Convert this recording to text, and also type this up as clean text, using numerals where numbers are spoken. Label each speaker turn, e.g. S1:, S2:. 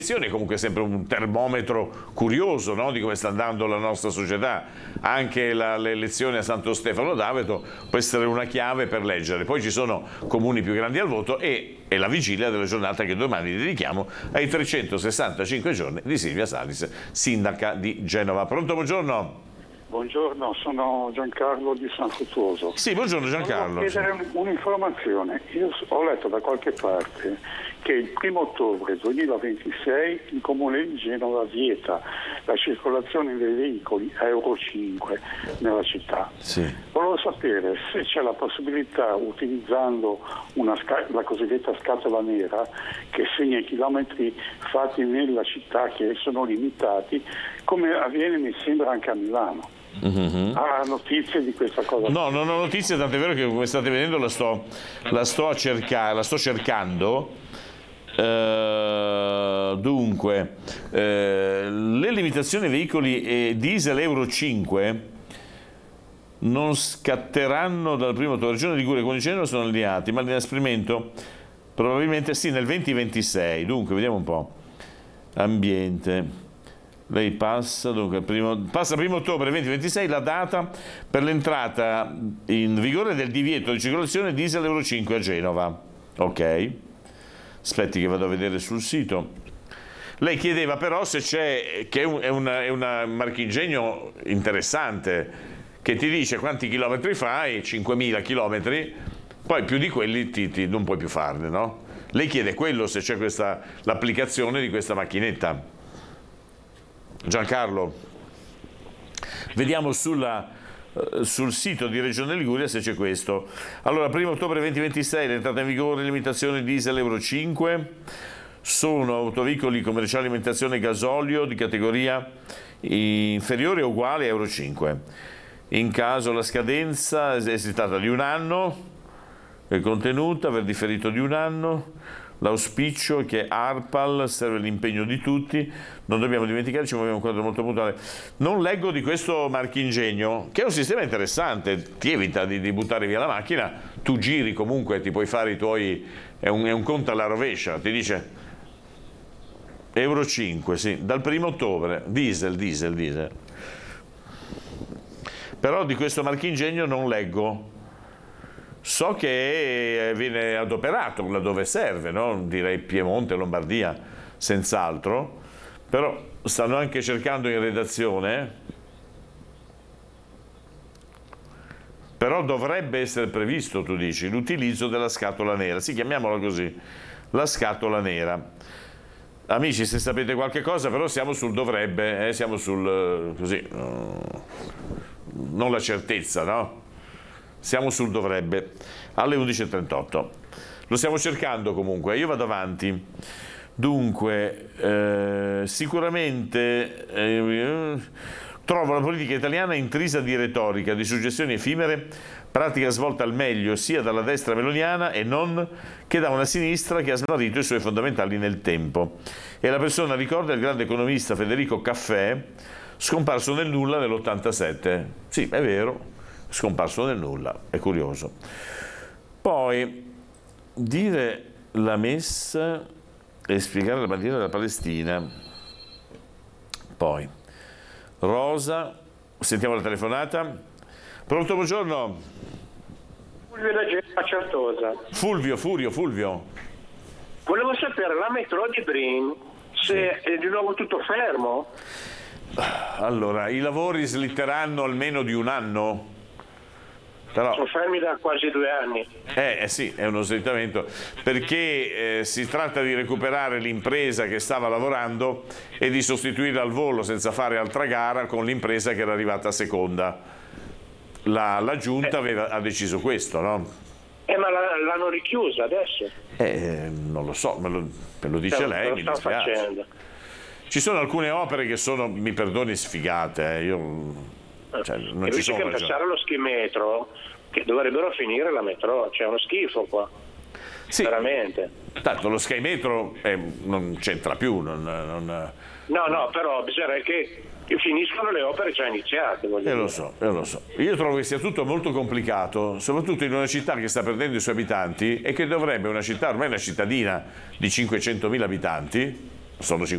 S1: È comunque sempre un termometro curioso, no? Di come sta andando la nostra società. Anche l'elezione a Santo Stefano d'Aveto può essere una chiave per leggere. Poi ci sono comuni più grandi al voto e la vigilia della giornata che domani dedichiamo ai 365 giorni di Silvia Salis, sindaca di Genova. Pronto, buongiorno.
S2: Buongiorno, sono Giancarlo di San Fruttuoso.
S1: Sì, buongiorno Giancarlo.
S2: Volevo chiedere un'informazione. Io ho letto da qualche parte che il 1° ottobre 2026 il Comune di Genova vieta la circolazione dei veicoli a Euro 5 nella città.
S1: Sì.
S2: Volevo sapere se c'è la possibilità, utilizzando la cosiddetta scatola nera che segna i chilometri fatti nella città, che sono limitati, come avviene mi sembra anche a Milano. Ha notizie di questa cosa?
S1: No, non ho notizie, tant'è vero che come state vedendo la sto cercando. Dunque, le limitazioni veicoli diesel Euro 5 non scatteranno dal 1° ottobre. Regione Liguria con Genova sono allineati, ma l'inasprimento probabilmente sì nel 2026. Dunque, vediamo un po'. Ambiente. Lei passa, dunque, passa 1° ottobre 2026 la data per l'entrata in vigore del divieto di circolazione diesel Euro 5 a Genova. Ok. Aspetti che vado a vedere sul sito. Lei chiedeva però se c'è, che è un marchingegno interessante, che ti dice quanti chilometri fai, 5.000 chilometri, poi più di quelli non puoi più farne, no? Lei chiede quello, se c'è l'applicazione di questa macchinetta. Giancarlo, vediamo sul sito di Regione Liguria se c'è questo. Allora, 1° ottobre 2026 l'entrata in vigore limitazione diesel Euro 5, sono autoveicoli commerciali alimentazione gasolio di categoria inferiore o uguale a Euro 5. In caso la scadenza è stata di 1 anno, è contenuta, aver differito di 1 anno. L'auspicio è che ARPAL serve l'impegno di tutti, non dobbiamo dimenticarci, muoviamo un quadro molto puntuale. Non leggo di questo marchingegno, che è un sistema interessante, ti evita di buttare via la macchina, tu giri comunque, ti puoi fare i tuoi, è un conto alla rovescia, ti dice Euro 5, sì, dal 1° ottobre, diesel. Però di questo marchingegno non leggo. So che viene adoperato laddove serve, no? Direi Piemonte, Lombardia, senz'altro, però stanno anche cercando in redazione, però dovrebbe essere previsto, tu dici, l'utilizzo della scatola nera, sì, chiamiamola così, la scatola nera. Amici, se sapete qualche cosa, però siamo sul dovrebbe, siamo sul, così, non la certezza, no? Siamo sul dovrebbe, alle 11.38. Lo stiamo cercando comunque, io vado avanti. Dunque, sicuramente trovo la politica italiana intrisa di retorica, di suggestioni effimere, pratica svolta al meglio sia dalla destra meloniana e non che da una sinistra che ha smarrito i suoi fondamentali nel tempo. E la persona ricorda il grande economista Federico Caffè, scomparso nel nulla nell'87. Sì, è vero. Scomparso nel nulla, è curioso. Poi dire la messa e spiegare la bandiera della Palestina. Poi Rosa, sentiamo la telefonata. Pronto, buongiorno.
S3: Fulvio da Genova Certosa.
S1: Fulvio.
S3: Volevo sapere la metro di Brin se è di nuovo tutto fermo.
S1: Allora, i lavori slitteranno almeno di 1 anno. Però,
S3: sono fermi da quasi 2 anni.
S1: Sì, è uno slittamento, perché si tratta di recuperare l'impresa che stava lavorando e di sostituirla al volo senza fare altra gara con l'impresa che era arrivata seconda. La giunta ha deciso questo, no?
S3: Ma l'hanno richiusa adesso?
S1: Non lo so, me lo dice lei, mi dispiace. Facendo. Ci sono alcune opere che sono, mi perdoni, sfigate, non ci sono
S3: che passare lo schimetro, che dovrebbero finire la metro, c'è uno schifo qua,
S1: sì,
S3: veramente.
S1: Tanto lo Sky Metro non c'entra più, no,
S3: però bisogna che finiscono le opere già iniziate.
S1: Lo so. Io trovo che sia tutto molto complicato, soprattutto in una città che sta perdendo i suoi abitanti e che dovrebbe, ormai una cittadina di 500.000 abitanti, sono